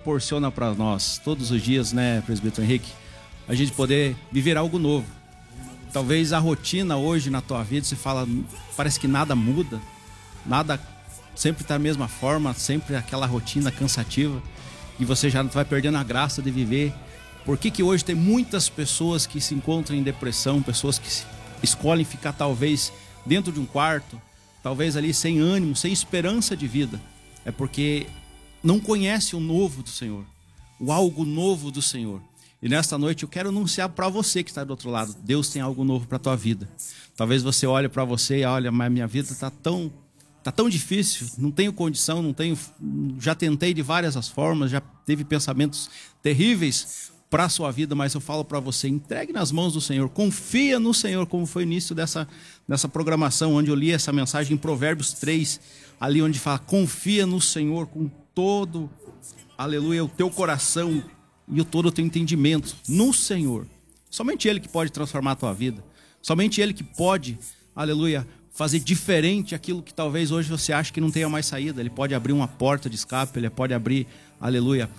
proporciona para nós todos os dias, né, presbítero Henrique, a gente poder viver algo novo. Talvez a rotina hoje na tua vida, você fala, parece que nada muda, nada sempre está da mesma forma, sempre aquela rotina cansativa, e você já vai perdendo a graça de viver. Por que hoje tem muitas pessoas que se encontram em depressão, pessoas que escolhem ficar talvez dentro de um quarto, talvez ali sem ânimo, sem esperança de vida? É porque não conhece o novo do Senhor, o algo novo do Senhor. E nesta noite eu quero anunciar para você que está do outro lado, Deus tem algo novo para a tua vida. Talvez você olhe para você e olha, mas minha vida está tão difícil, não tenho condição, já tentei de várias as formas, já teve pensamentos terríveis para a sua vida, mas eu falo para você, entregue nas mãos do Senhor, confia no Senhor, como foi o início dessa programação, onde eu li essa mensagem em Provérbios 3, ali onde fala, confia no Senhor com todo, aleluia, o teu coração e todo o teu entendimento no Senhor. Somente Ele que pode transformar a tua vida. Somente Ele que pode, aleluia, fazer diferente aquilo que talvez hoje você acha que não tenha mais saída. Ele pode abrir uma porta de escape, Ele pode abrir, aleluia,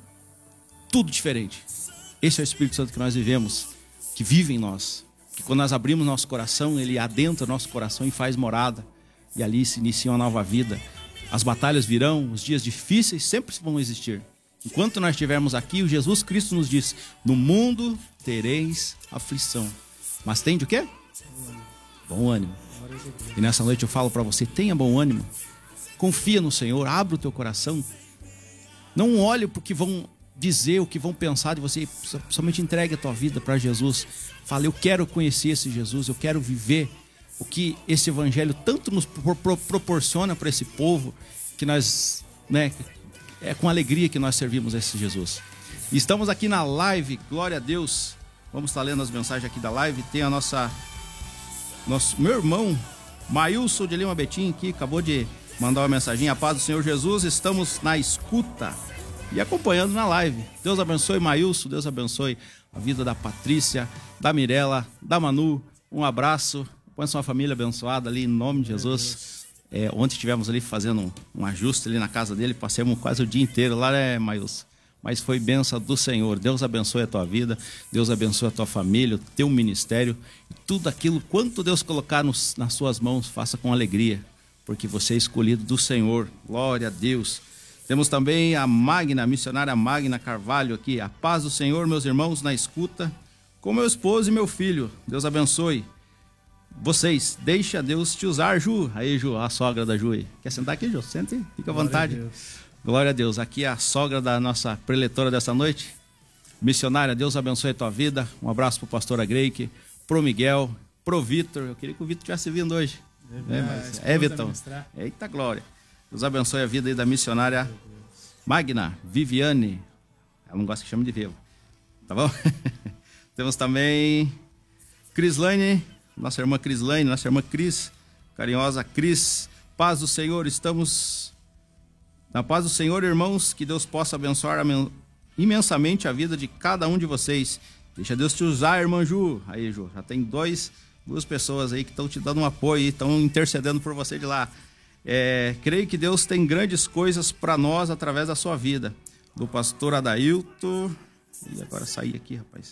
tudo diferente. Esse é o Espírito Santo que nós vivemos, que vive em nós. Que quando nós abrimos nosso coração, Ele adentra nosso coração e faz morada. E ali se inicia uma nova vida. As batalhas virão, os dias difíceis sempre vão existir. Enquanto nós estivermos aqui, o Jesus Cristo nos diz, no mundo tereis aflição. Mas tem de quê? Bom ânimo. E nessa noite eu falo para você, tenha bom ânimo. Confia no Senhor, abre o teu coração. Não olhe para o que vão dizer, o que vão pensar de você. Somente entregue a tua vida para Jesus. Fala, eu quero conhecer esse Jesus, eu quero viver o que esse evangelho tanto nos proporciona para esse povo, que nós, né, é com alegria que nós servimos esse Jesus. E estamos aqui na live, glória a Deus. Vamos estar lendo as mensagens aqui da live. Tem a meu irmão Maílson de Lima Betim aqui, acabou de mandar uma mensagem. A paz do Senhor Jesus, estamos na escuta e acompanhando na live. Deus abençoe Maílson, Deus abençoe a vida da Patrícia, da Mirela, da Manu. Um abraço, põe sua família abençoada ali em nome de Jesus. Ontem estivemos ali fazendo um ajuste ali na casa dele, passamos quase o dia inteiro lá, né, Maílson? Mas foi bênção do Senhor. Deus abençoe a tua vida, Deus abençoe a tua família, o teu ministério, e tudo aquilo, quanto Deus colocar nas suas mãos, faça com alegria, porque você é escolhido do Senhor. Glória a Deus. Temos também a Magna, a missionária Magna Carvalho aqui. A paz do Senhor, meus irmãos, na escuta, com meu esposo e meu filho. Deus abençoe vocês. Deixa Deus te usar, Ju. Aí, Ju, a sogra da Ju aí. Quer sentar aqui, Ju? Sente, fica à vontade. Glória a Deus. Aqui é a sogra da nossa preletora dessa noite. Missionária, Deus abençoe a tua vida. Um abraço pro pastor Agreike, pro Miguel, pro Vitor. Eu queria que o Vitor tivesse vindo hoje. Vitão. Eita glória. Deus abençoe a vida aí da missionária Magna, Viviane. Ela não gosta que chame de viva. Tá bom? Temos também Crislaine, nossa irmã Crislaine, nossa irmã Cris, carinhosa Cris. Paz do Senhor, estamos na paz do Senhor, irmãos, que Deus possa abençoar imensamente a vida de cada um de vocês. Deixa Deus te usar, irmã Ju. Aí, Ju, já tem duas pessoas aí que estão te dando um apoio, estão intercedendo por você de lá. Creio que Deus tem grandes coisas para nós através da sua vida. Do pastor Adailton, e agora saí aqui, rapaz.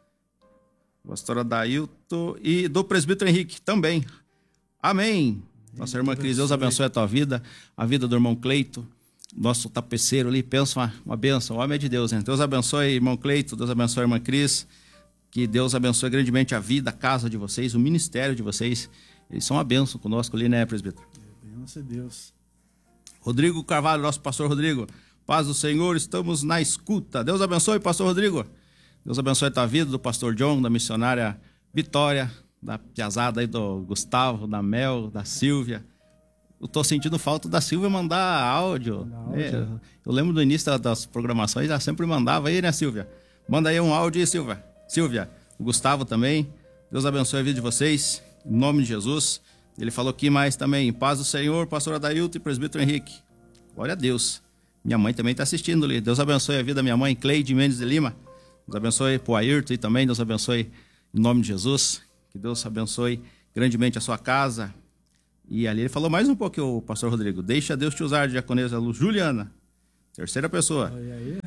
Pastor Adailton e do presbítero Henrique também. Amém. Nossa irmã Cris, Deus abençoe a tua vida, a vida do irmão Cleito, nosso tapeceiro ali, pensa uma bênção, o homem é de Deus, né? Deus abençoe, irmão Cleito, Deus abençoe a irmã Cris, que Deus abençoe grandemente a vida, a casa de vocês, o ministério de vocês. Eles são uma bênção conosco ali, né, presbítero? Bênção a Deus. Rodrigo Carvalho, nosso pastor Rodrigo, paz do Senhor, estamos na escuta. Deus abençoe, pastor Rodrigo. Deus abençoe a tua vida, do pastor John, da missionária Vitória, da piazada aí do Gustavo, da Mel, da Silvia. Eu tô sentindo falta da Silvia mandar áudio. Eu lembro do início das programações, ela sempre mandava aí, né, Silvia? Manda aí um áudio aí, Silvia. Silvia, o Gustavo também. Deus abençoe a vida de vocês, em nome de Jesus. Ele falou aqui mais também, paz do Senhor, pastor Adailton e presbítero Henrique. Glória a Deus. Minha mãe também está assistindo ali. Deus abençoe a vida da minha mãe, Cleide Mendes de Lima. Deus abençoe pro Ayrton e também, Deus abençoe em nome de Jesus. Que Deus abençoe grandemente a sua casa. E ali ele falou mais um pouco, o pastor Rodrigo. Deixa Deus te usar, diaconesa Juliana. Terceira pessoa.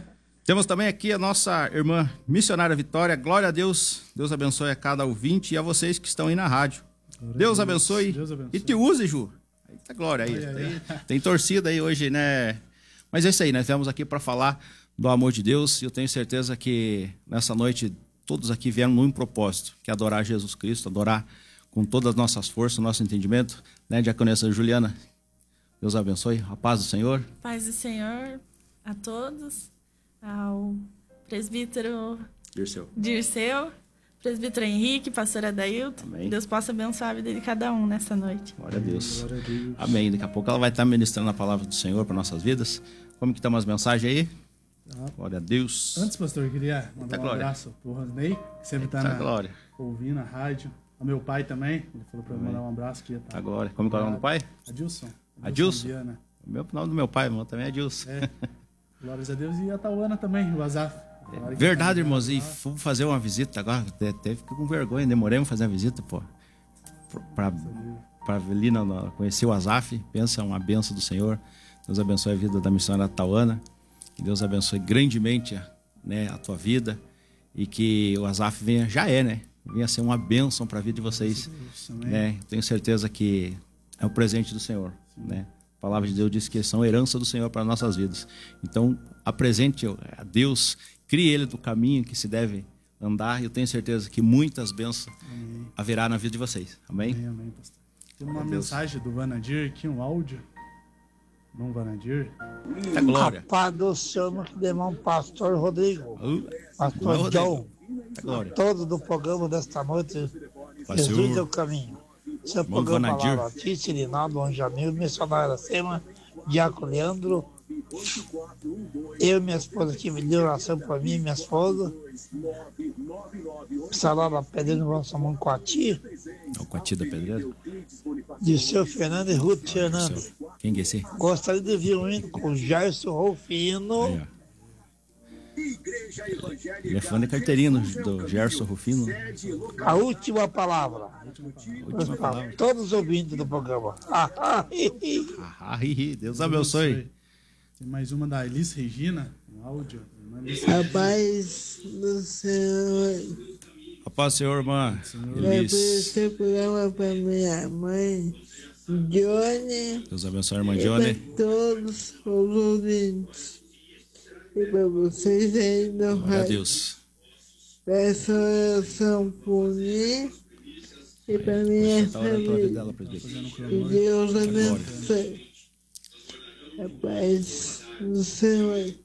Temos também aqui a nossa irmã missionária Vitória. Glória a Deus. Deus abençoe a cada ouvinte e a vocês que estão aí na rádio. Deus abençoe. Deus abençoe. E te use, Ju. Eita glória aí. Tem torcida aí hoje, né? Mas é isso aí, nós viemos aqui para falar do amor de Deus e eu tenho certeza que nessa noite todos aqui vieram num propósito, que é adorar Jesus Cristo, adorar com todas as nossas forças, o nosso entendimento. Né, diaconessa Juliana? Deus abençoe. A paz do Senhor. Paz do Senhor a todos. Ao presbítero Dirceu, presbítero Henrique, pastor Adailton. Amém. Deus possa abençoar a vida de cada um nessa noite. Glória a Deus. Amém. Daqui a pouco ela vai estar ministrando a palavra do Senhor para nossas vidas. Como que estão as mensagens aí? Glória a Deus. Antes, pastor, eu queria mandar um abraço pro Rosnei, que sempre está ouvindo a rádio. Ao meu pai também, ele falou para eu mandar um abraço. Que tá agora. Como que é o nome do pai? Adilson. Adilson? O nome do meu pai, irmão, também é Adilson. É. Glórias a Deus. E a Tauana também, o Azaf. Verdade, irmãos. E fui fazer uma visita agora. Até fiquei com vergonha. Demorei fazer a visita, pô. Pra ali, conhecer o Azaf. Pensa, uma benção do Senhor. Deus abençoe a vida da missionária Tauana. Que Deus abençoe grandemente, né, a tua vida. E que o Azaf venha a ser uma bênção para a vida de vocês. Né? Tenho certeza que é um presente do Senhor, né? A palavra de Deus diz que são herança do Senhor para nossas vidas. Então, apresente a Deus, crie Ele do caminho que se deve andar. E eu tenho certeza que muitas bênçãos haverá na vida de vocês. Amém? Amém, pastor. Tem uma mensagem do Vanadir aqui, um áudio. Não Vanadir. É glória. A paz do Senhor, meu irmão, pastor Rodrigo. Pastor John. Todos do programa desta noite. Jesus é o caminho. Seu programa falava Tícia, Rinaldo, Anjanil, missionário Aracema, Diácono Leandro. Eu e minha esposa aqui pediu oração para mim e minha esposa. Salada Pedreiro, nossa mãe Coati. O Coati da Pedreira? De seu Fernando e Ruth Fernandes. Quem é esse? Gostaria de vir um hino com Jairson Rufino. Ele é fã de carteirinha do Gerson Rufino. A última palavra. Todos os ouvintes do programa. Deus abençoe. Tem mais uma da Elis Regina, um áudio. A paz do Senhor. A paz do Senhor, irmã. Elis. Esse programa para minha mãe, Johnny. Deus abençoe a irmã Johnny. Para todos os ouvintes. E para vocês aí do Glória a Deus. Peço oração por mim e para minha família. Que Deus abençoe. A paz do Senhor.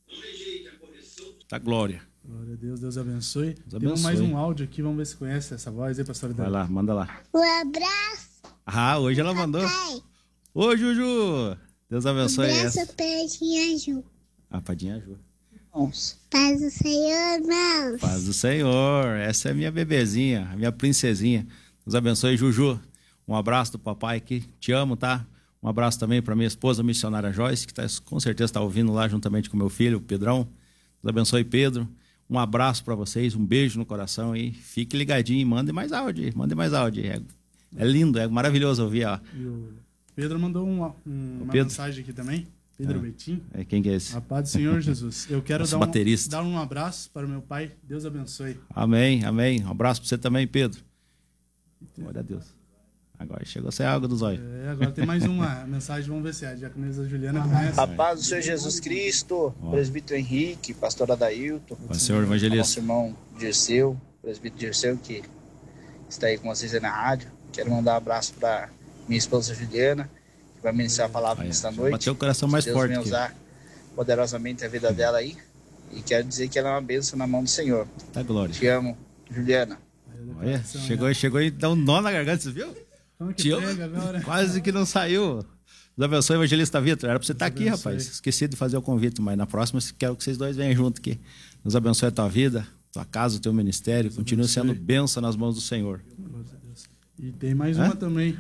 Tá glória. Glória a Deus, Deus abençoe. Deus Temos mais um áudio aqui, vamos ver se conhece essa voz aí, pastor. Vai lá, manda lá. Um abraço. Hoje ela mandou. Ô, Juju. Deus abençoe. Um abraço, Padinha Ju. Padinha Ju. Paz do Senhor, irmãos. Paz do Senhor. Essa é a minha bebezinha, a minha princesinha. Deus abençoe, Juju. Um abraço do papai aqui. Te amo, tá? Um abraço também para minha esposa, missionária Joyce, que com certeza está ouvindo lá juntamente com meu filho, o Pedrão. Deus abençoe, Pedro. Um abraço para vocês, um beijo no coração e fique ligadinho e mande mais áudio. É lindo, é maravilhoso ouvir. Ó. E o Pedro mandou uma mensagem aqui também. Pedro Betim. Quem que é esse? A paz do Senhor Jesus. Eu quero dar um abraço para o meu pai. Deus abençoe. Amém, amém. Um abraço para você também, Pedro. Glória a Deus. Agora chegou a ser água dos olhos. Agora tem mais uma mensagem. Vamos ver se a diaconisa Juliana conhece. A paz do Senhor Jesus Cristo, presbítero Henrique, pastor Adailton. Senhor evangelista. Nosso irmão Dirceu, presbítero Dirceu, que está aí com vocês aí na rádio. Quero mandar um abraço para minha esposa Juliana, que vai ministrar a palavra nesta noite. Bateu o coração mais Deus forte. Deus vai usar poderosamente a vida dela aí. E quero dizer que ela é uma bênção na mão do Senhor. Tá glória. Te amo, Juliana. Olha, chegou e dá um nó na garganta, você viu? Te amo. Quase que não saiu. Deus abençoe, evangelista Vitor. Era pra você estar aqui, rapaz. Esqueci de fazer o convite, mas na próxima quero que vocês dois venham junto aqui. Deus abençoe a tua vida, tua casa, o teu ministério. Continue sendo bênção nas mãos do Senhor. E tem mais uma também.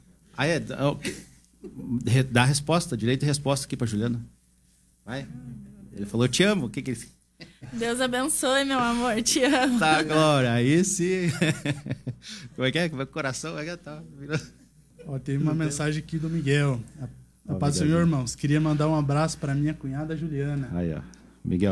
Dá a resposta, direito de resposta aqui pra Juliana. Vai. Ele falou, te amo. O que ele... Deus abençoe, meu amor, te amo. Tá, glória. Aí sim. Como é que é? Como é que o coração? Tem uma mensagem aqui do Miguel. A paz do Senhor, irmãos. Queria mandar um abraço para minha cunhada Juliana. Aí, ó. Miguel.